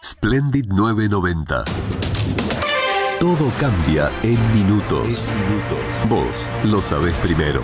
Splendid 990. Todo cambia en minutos. Vos lo sabés primero.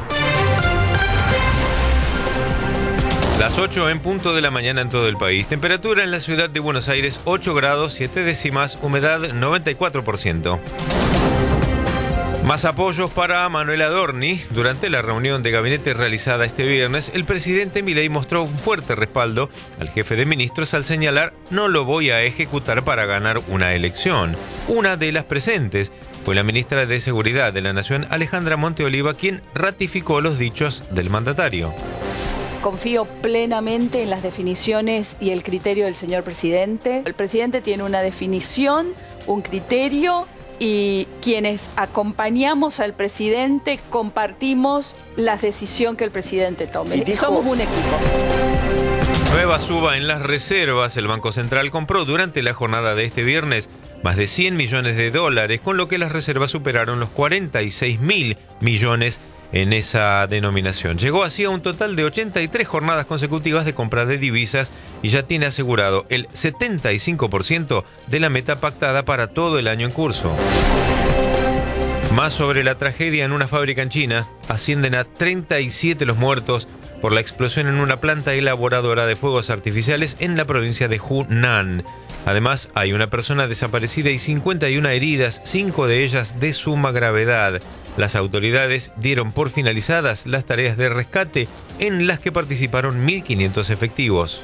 Las 8 en punto de la mañana en todo el país. Temperatura en la ciudad de Buenos Aires, 8 grados 7 décimas, humedad 94%. Más apoyos para Manuel Adorni. Durante la reunión de gabinete realizada este viernes, el presidente Milei mostró un fuerte respaldo al jefe de ministros al señalar: no lo voy a ejecutar para ganar una elección. Una de las presentes fue la ministra de Seguridad de la Nación, Alejandra Monteoliva, quien ratificó los dichos del mandatario. Confío plenamente en las definiciones y el criterio del señor presidente. El presidente tiene una definición, un criterio, y quienes acompañamos al presidente compartimos la decisión que el presidente tome. Somos un equipo. Nueva suba en las reservas. El Banco Central compró durante la jornada de este viernes más de 100 millones de dólares, con lo que las reservas superaron los 46.000 millones en esa denominación. Llegó así a un total de 83 jornadas consecutivas de compra de divisas y ya tiene asegurado el 75% de la meta pactada para todo el año en curso. Más sobre la tragedia en una fábrica en China. Ascienden a 37 los muertos por la explosión en una planta elaboradora de fuegos artificiales en la provincia de Hunan. Además, hay una persona desaparecida y 51 heridas, 5 de ellas de suma gravedad. Las autoridades dieron por finalizadas las tareas de rescate, en las que participaron 1.500 efectivos.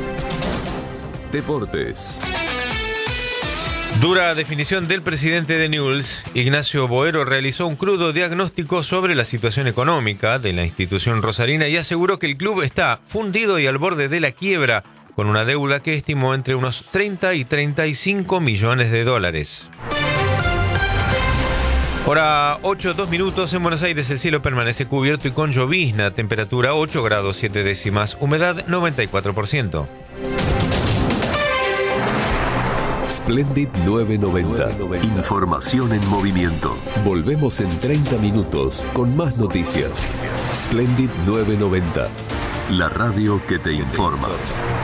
Deportes. Dura definición del presidente de Newell's. Ignacio Boero realizó un crudo diagnóstico sobre la situación económica de la institución rosarina y aseguró que el club está fundido y al borde de la quiebra, con una deuda que estimó entre unos 30 y 35 millones de dólares. Hora 8:02 minutos. En Buenos Aires el cielo permanece cubierto y con llovizna. Temperatura 8 grados 7 décimas. Humedad 94%. Splendid 990. Información en movimiento. Volvemos en 30 minutos con más noticias. Splendid 990. La radio que te informa.